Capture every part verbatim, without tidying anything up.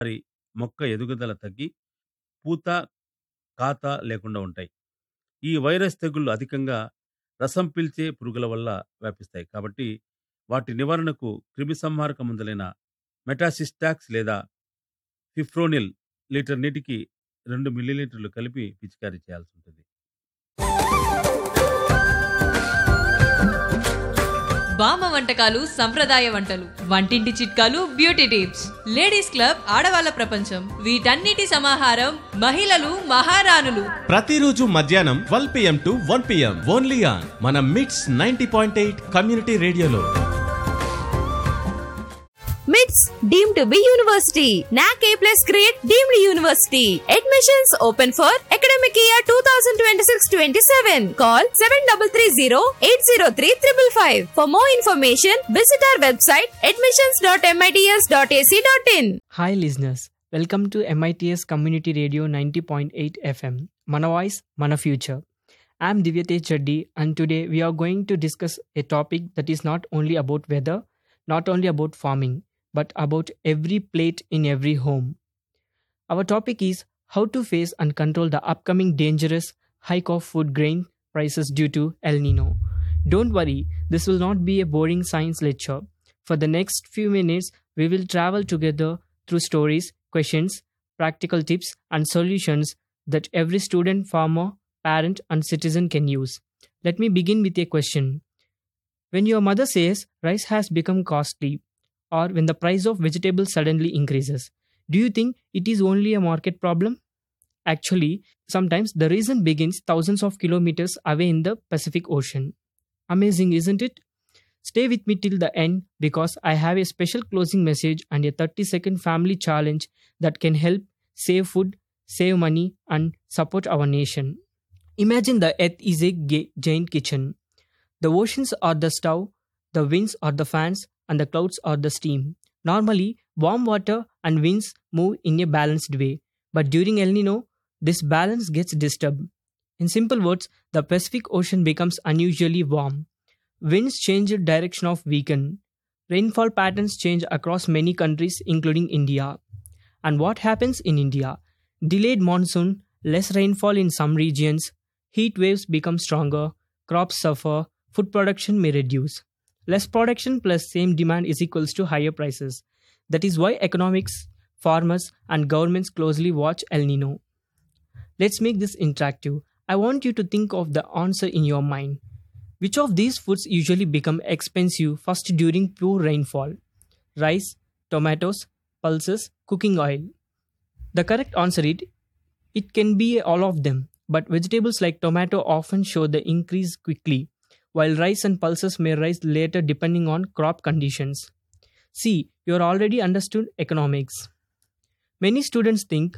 మరి మొక్క ఎదుగుదల తగ్గి పూత, కాత లేకుండా ఉంటాయి. ఈ వైరస్ తెగుళ్లు అధికంగా రసం పీల్చే పురుగుల వల్ల వ్యాపిస్తాయి. కాబట్టి వాటి నివారణకు క్రిమిసంహారక మందులైన మెటాసిస్టాక్స్ లేదా ఫిప్రోనిల్ లీటర్ నీటికి రెండు మిల్లీలీటర్లు కలిపి పిచికారీ చేయాల్సి ఉంటుంది. బామ్మ వంటకాలు సంప్రదాయ వంటలు, వంటింటి చిట్కాలు, బ్యూటీ టిప్స్, లేడీస్ క్లబ్ ఆడవాళ్ళ ప్రపంచం, వీటన్నిటి సమాహారం మహిళలు మహారాణులు. ప్రతిరోజు మధ్యాహ్నం twelve PM to one PM only on మన మిట్స్ నైంటీ పాయింట్ ఎయిట్ కమ్యూనిటీ రేడియోలో. మిట్స్ deemed to be university. N A C A plus grade deemed university. Admissions open for academic year twenty twenty-six twenty-seven. Call seven three three zero eight zero three five five. For more information, visit our website admissions dot mits dot a c dot in. Hi listeners, welcome to M I T S Community Radio ninety point eight F M. Mana Voice, Mana Future. I am Divyatej Chaddi and today we are going to discuss a topic that is not only about weather, not only about farming, but about every plate in every home. Our topic is how to face and control the upcoming dangerous hike of food grain prices due to El Nino. Don't worry, this will not be a boring science lecture. For the next few minutes, we will travel together through stories, questions, practical tips, and solutions that every student, farmer, parent, and citizen can use. Let me begin with a question. When your mother says rice has become costly, or when the price of vegetables suddenly increases, do you think it is only a market problem? Actually, sometimes the reason begins thousands of kilometers away in the Pacific Ocean. Amazing, isn't it? Stay with me till the end because I have a special closing message and a thirty second family challenge that can help save food, save money, and support our nation. Imagine the earth is a ga- giant kitchen. The oceans are the stove, the winds are the fans, and the clouds are the steam. Normally, warm water and winds move in a balanced way. But during El Nino, this balance gets disturbed. In simple words, the Pacific Ocean becomes unusually warm. Winds change direction of weaken. Rainfall patterns change across many countries, including India. And what happens in India? Delayed monsoon, less rainfall in some regions, heat waves become stronger, crops suffer, food production may reduce. Less production plus same demand is equals to higher prices. That is why economics, farmers, and governments closely watch El Nino. Let's make this interactive. I want you to think of the answer in your mind. Which of these foods usually become expensive first during poor rainfall? Rice, tomatoes, pulses, cooking oil. The correct answer is, it can be all of them, but vegetables like tomato often show the increase quickly, while rice and pulses may rise later depending on crop conditions. See, you are already understood economics. Many students think,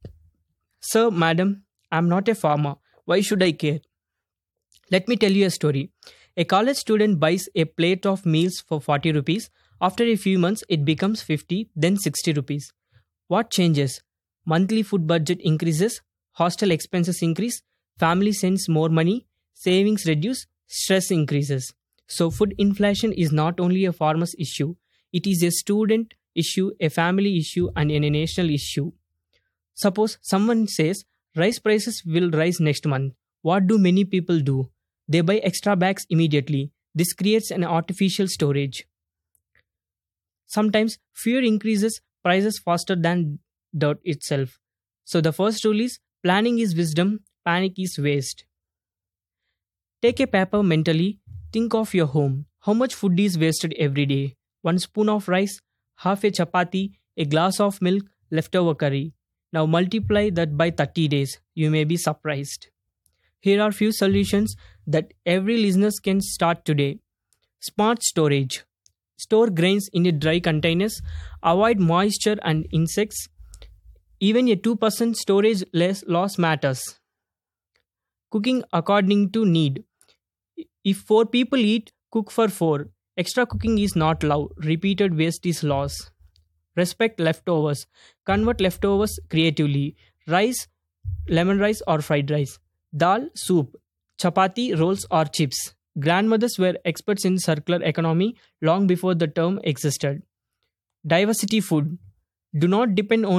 Sir, madam, I am not a farmer. Why should I care? Let me tell you a story. A college student buys a plate of meals for forty rupees. After a few months, it becomes fifty, then sixty rupees. What changes? Monthly food budget increases, hostel expenses increase, family sends more money, savings reduce, stress increases. So food inflation is not only a farmer's issue, it is a student issue, a family issue, and a national issue. Suppose someone says rice prices will rise next month. What do many people do? They buy extra bags immediately. This creates an artificial storage. Sometimes fear increases prices faster than doubt itself. So the first rule is planning is wisdom, panic is waste. Take a paper mentally, think of your home. How much food is wasted every day? One spoon of rice, half a chapati, a glass of milk, leftover curry. Now multiply that by thirty days. You may be surprised. Here are few solutions that every listener can start today. Smart storage. Store grains in a dry containers. Avoid moisture and insects. Even a two percent storage less loss matters. Cooking according to need. If four people eat, cook for four. Extra cooking is not allowed. Repeated waste is loss. Respect leftovers. Convert leftovers creatively. Rice, lemon rice or fried rice. Dal, soup. Chapati, rolls or chips. Grandmothers were experts in circular economy long before the term existed. Diversity food. Do not depend